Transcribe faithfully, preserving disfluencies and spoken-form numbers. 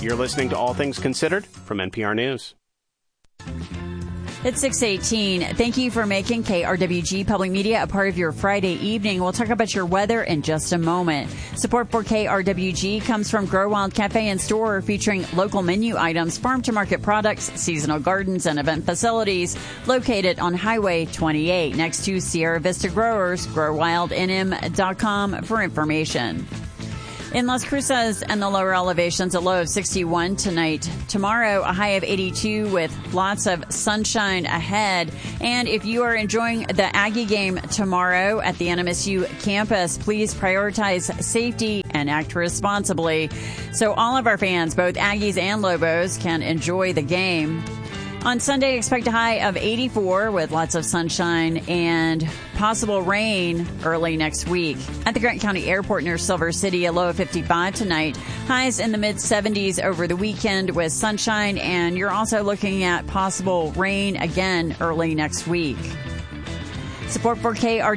You're listening to All Things Considered from N P R News. It's six eighteen. Thank you for making K R W G Public Media a part of your Friday evening. We'll talk about your weather in just a moment. Support for K R W G comes from Grow Wild Cafe and Store, featuring local menu items, farm-to-market products, seasonal gardens, and event facilities located on Highway twenty-eight next to Sierra Vista Growers. grow wild n m dot com for information. In Las Cruces and the lower elevations, a low of sixty-one tonight. Tomorrow, a high of eighty-two with lots of sunshine ahead. And if you are enjoying the Aggie game tomorrow at the N M S U campus, please prioritize safety and act responsibly so all of our fans, both Aggies and Lobos, can enjoy the game. On Sunday, expect a high of eighty-four with lots of sunshine and possible rain early next week. At the Grant County Airport near Silver City, a low of fifty-five tonight. Highs in the mid seventies over the weekend with sunshine, and you're also looking at possible rain again early next week. Support for K R